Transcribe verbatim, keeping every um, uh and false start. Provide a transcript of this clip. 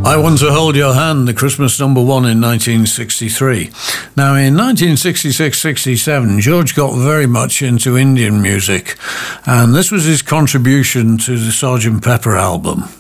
I Want to Hold Your Hand, the Christmas number one in nineteen sixty-three. Now, in nineteen sixty-six sixty-seven, George got very much into Indian music, and this was his contribution to the Sergeant Pepper album.